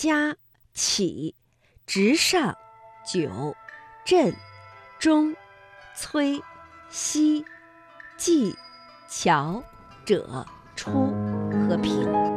加、起、直上、九、震、中、催、息、记、巧、者、出和平。